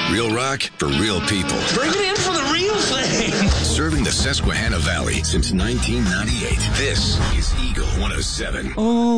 Real rock for real people. Bring it in for the real thing. Serving the Susquehanna Valley since 1998. This is Eagle 107. Oh.